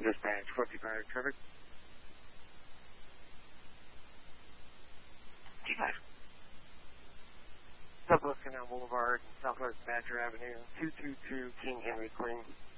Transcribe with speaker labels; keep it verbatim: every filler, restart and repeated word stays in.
Speaker 1: Dispatch, forty-five traffic. G five. Southwest Canal Boulevard, Southwest Badger Avenue, two two two King Henry Queen.